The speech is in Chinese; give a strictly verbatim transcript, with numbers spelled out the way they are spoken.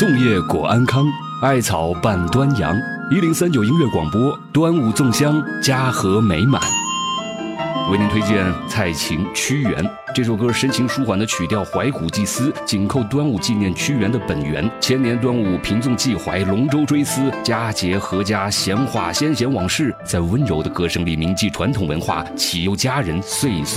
粽叶果安康，艾草伴端阳。一零三九音乐广播，端午粽香，家和美满。为您推荐蔡琴《屈原》这首歌，深情舒缓的曲调，怀古祭祀，紧扣端午纪念屈原的本源。千年端午，平纵寄怀，龙舟追思，佳节阖家，闲话先贤往事，在温柔的歌声里铭记传统文化，启佑家人岁岁